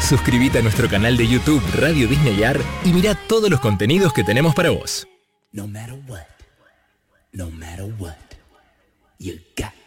Suscríbete a nuestro canal de YouTube Radio Disney AR y mira todos los contenidos que tenemos para vos. No matter what, you got